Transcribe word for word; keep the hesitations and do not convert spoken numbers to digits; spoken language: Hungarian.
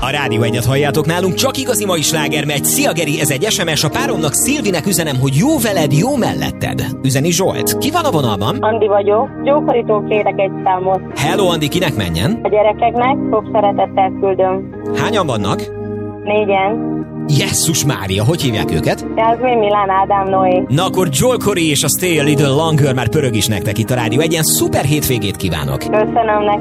A Rádió Egyet halljátok nálunk, csak igazi mai sláger megy. Szia Geri, ez egy es em es, a páromnak Szilvinek üzenem, hogy jó veled, jó melletted. Üzeni Zsolt. Ki van a vonalban? Andi vagyok. Gyógykorítól kérek egy számot. Hello Andi, kinek menjen? A gyerekeknek sok szeretettel küldöm. Hányan vannak? Négyen. Jesszus Mária, hogy hívják őket? Jászmin, Milán, Ádám, Noé. Na akkor Joel Corey és a Stay a Little Longer már pörög is nektek itt a Rádió Egyen. Szuper hétvégét kívánok! Köszönöm nektek.